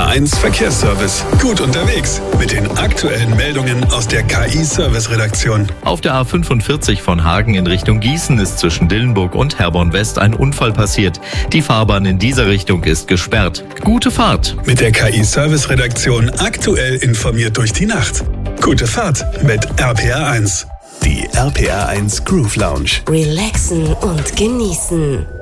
RPR1 Verkehrsservice. Gut unterwegs mit den aktuellen Meldungen aus der KI-Service-Redaktion. Auf der A45 von Hagen in Richtung Gießen ist zwischen Dillenburg und Herborn West ein Unfall passiert. Die Fahrbahn in dieser Richtung ist gesperrt. Gute Fahrt. Mit der KI-Service-Redaktion aktuell informiert durch die Nacht. Gute Fahrt mit RPR1. Die RPR1 Groove Lounge. Relaxen und genießen.